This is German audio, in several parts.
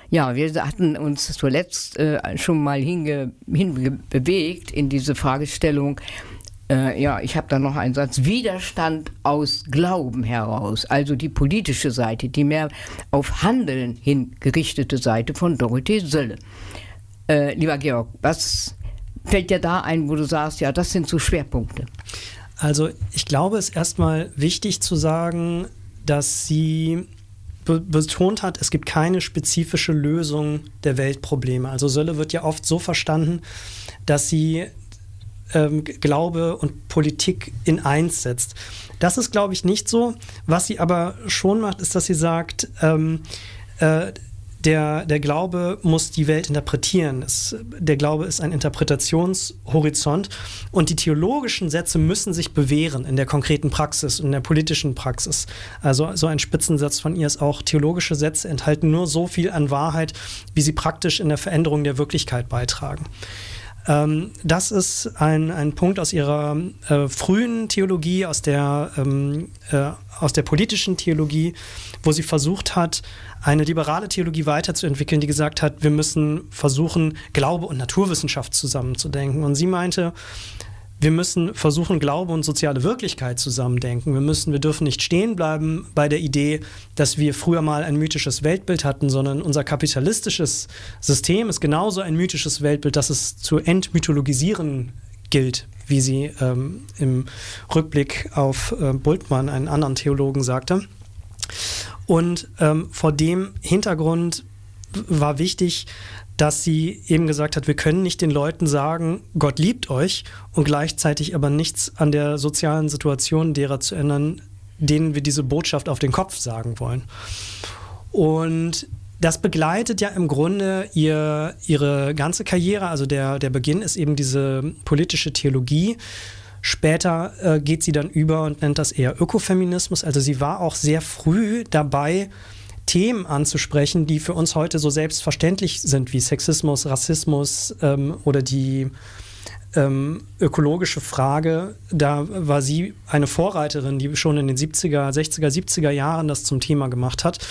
Ja, wir hatten uns zuletzt schon mal hinbewegt in diese Fragestellung. Ich habe da noch einen Satz. Widerstand aus Glauben heraus, also die politische Seite, die mehr auf Handeln hingerichtete Seite von Dorothee Sölle. Lieber Georg, was fällt dir da ein, wo du sagst, ja, das sind so Schwerpunkte? Also ich glaube, es ist erstmal wichtig zu sagen, dass sie betont hat, es gibt keine spezifische Lösung der Weltprobleme. Also Sölle wird ja oft so verstanden, dass sie Glaube und Politik in eins setzt. Das ist, glaube ich, nicht so. Was sie aber schon macht, ist, dass sie sagt, der Glaube muss die Welt interpretieren. Der Glaube ist ein Interpretationshorizont und die theologischen Sätze müssen sich bewähren in der konkreten Praxis, in der politischen Praxis. Also so ein Spitzensatz von ihr ist auch, theologische Sätze enthalten nur so viel an Wahrheit, wie sie praktisch in der Veränderung der Wirklichkeit beitragen. Das ist ein Punkt aus ihrer frühen Theologie, aus der politischen Theologie, wo sie versucht hat, eine liberale Theologie weiterzuentwickeln, die gesagt hat, wir müssen versuchen, Glaube und Naturwissenschaft zusammenzudenken. Und sie meinte, wir müssen versuchen, Glaube und soziale Wirklichkeit zusammendenken. Wir dürfen nicht stehen bleiben bei der Idee, dass wir früher mal ein mythisches Weltbild hatten, sondern unser kapitalistisches System ist genauso ein mythisches Weltbild, das es zu entmythologisieren gilt, wie sie im Rückblick auf Bultmann, einen anderen Theologen, sagte. Und vor dem Hintergrund war wichtig, dass sie eben gesagt hat, wir können nicht den Leuten sagen, Gott liebt euch und gleichzeitig aber nichts an der sozialen Situation derer zu ändern, denen wir diese Botschaft auf den Kopf sagen wollen. Und das begleitet ja im Grunde ihre ganze Karriere. Also der Beginn ist eben diese politische Theologie. Später geht sie dann über und nennt das eher Ökofeminismus. Also sie war auch sehr früh dabei, Themen anzusprechen, die für uns heute so selbstverständlich sind, wie Sexismus, Rassismus oder die ökologische Frage. Da war sie eine Vorreiterin, die schon in den 60er Jahren das zum Thema gemacht hat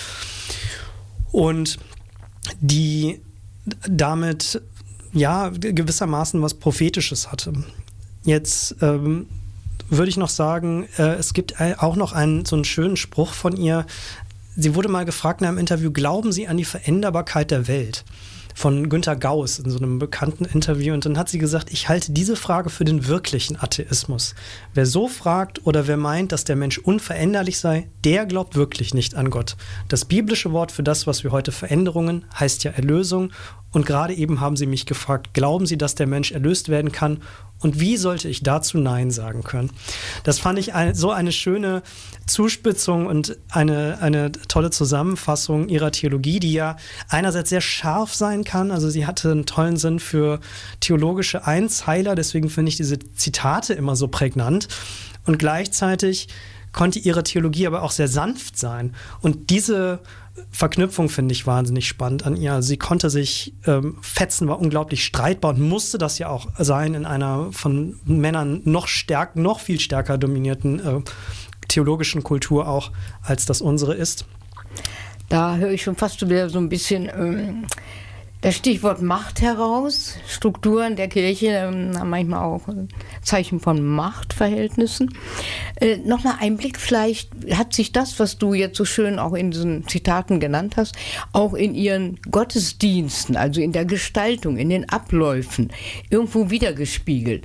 und die damit ja gewissermaßen was Prophetisches hatte. Jetzt würde ich noch sagen, es gibt auch noch so einen schönen Spruch von ihr. Sie wurde mal gefragt in einem Interview, glauben Sie an die Veränderbarkeit der Welt? Von Günter Gauss in so einem bekannten Interview. Und dann hat sie gesagt, ich halte diese Frage für den wirklichen Atheismus. Wer so fragt oder wer meint, dass der Mensch unveränderlich sei, der glaubt wirklich nicht an Gott. Das biblische Wort für das, was wir heute Veränderungen, heißt ja Erlösung. Und gerade eben haben Sie mich gefragt, glauben Sie, dass der Mensch erlöst werden kann? Und wie sollte ich dazu Nein sagen können? Das fand ich so eine schöne Zuspitzung und eine tolle Zusammenfassung ihrer Theologie, die ja einerseits sehr scharf sein kann. Also sie hatte einen tollen Sinn für theologische Einzeiler, deswegen finde ich diese Zitate immer so prägnant. Und gleichzeitig konnte ihre Theologie aber auch sehr sanft sein. Und diese Verknüpfung finde ich wahnsinnig spannend an ihr. Sie konnte sich fetzen, war unglaublich streitbar und musste das ja auch sein in einer von Männern noch viel stärker dominierten theologischen Kultur auch, als das unsere ist. Da höre ich schon fast wieder so ein bisschen das Stichwort Macht heraus. Strukturen der Kirche haben manchmal auch Zeichen von Machtverhältnissen. Nochmal ein Blick, vielleicht hat sich das, was du jetzt so schön auch in diesen Zitaten genannt hast, auch in ihren Gottesdiensten, also in der Gestaltung, in den Abläufen irgendwo wiedergespiegelt.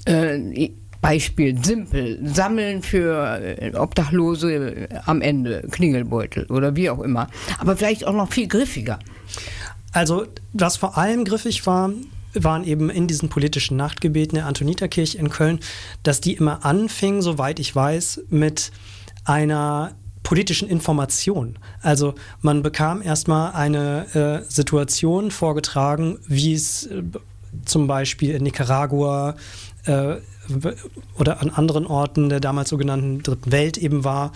Beispiel, simpel, sammeln für Obdachlose am Ende, Klingelbeutel oder wie auch immer. Aber vielleicht auch noch viel griffiger. Also, was vor allem griffig war, waren eben in diesen politischen Nachtgebeten der Antoniterkirche in Köln, dass die immer anfingen, soweit ich weiß, mit einer politischen Information. Also man bekam erstmal eine Situation vorgetragen, wie es zum Beispiel in Nicaragua oder an anderen Orten der damals sogenannten Dritten Welt eben war.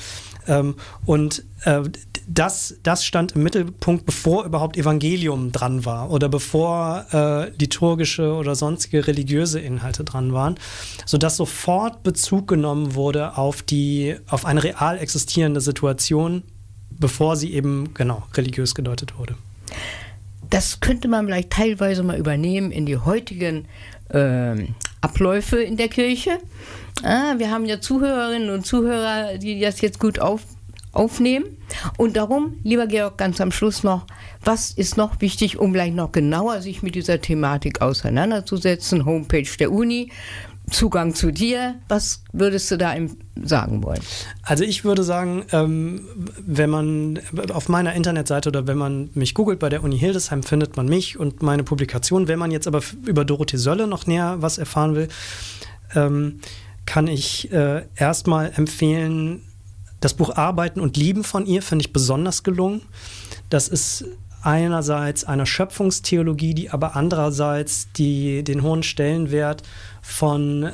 Das stand im Mittelpunkt, bevor überhaupt Evangelium dran war oder bevor liturgische oder sonstige religiöse Inhalte dran waren, sodass sofort Bezug genommen wurde auf eine real existierende Situation, bevor sie eben, genau, religiös gedeutet wurde. das könnte man vielleicht teilweise mal übernehmen in die heutigen Abläufe in der Kirche. Wir haben ja Zuhörerinnen und Zuhörer, die das jetzt gut aufnehmen. Und darum, lieber Georg, ganz am Schluss noch, was ist noch wichtig, um gleich noch genauer sich mit dieser Thematik auseinanderzusetzen? Homepage der Uni, Zugang zu dir. Was würdest du da sagen wollen? Also ich würde sagen, wenn man auf meiner Internetseite oder wenn man mich googelt bei der Uni Hildesheim, findet man mich und meine Publikation. Wenn man jetzt aber über Dorothee Sölle noch näher was erfahren will, kann ich erstmal empfehlen, das Buch Arbeiten und Lieben von ihr, finde ich besonders gelungen. Das ist einerseits eine Schöpfungstheologie, die aber andererseits den hohen Stellenwert von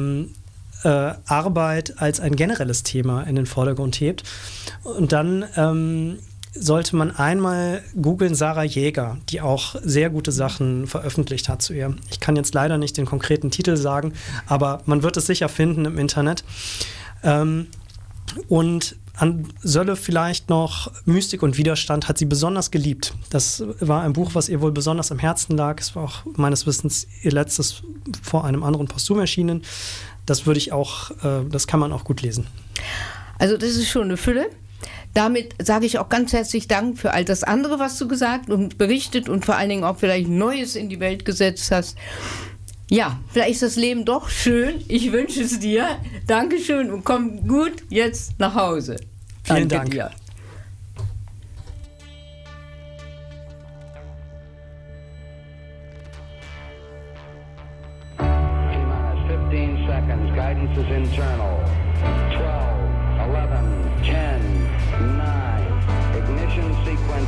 Arbeit als ein generelles Thema in den Vordergrund hebt. Und dann sollte man einmal googeln Sarah Jäger, die auch sehr gute Sachen veröffentlicht hat zu ihr. Ich kann jetzt leider nicht den konkreten Titel sagen, aber man wird es sicher finden im Internet. Und an Sölle vielleicht noch, Mystik und Widerstand hat sie besonders geliebt. Das war ein Buch, was ihr wohl besonders am Herzen lag. Es war auch meines Wissens ihr letztes vor einem anderen Posthum erschienen. Das das kann man auch gut lesen. Also das ist schon eine Fülle. Damit sage ich auch ganz herzlich Dank für all das andere, was du gesagt und berichtet und vor allen Dingen auch vielleicht Neues in die Welt gesetzt hast. Ja, vielleicht ist das Leben doch schön. Ich wünsche es dir. Dankeschön und komm gut jetzt nach Hause. Vielen Dank. Dir. T-minus 15 seconds. Guidance is internal. 12, 11, 10, 9. Ignition sequence.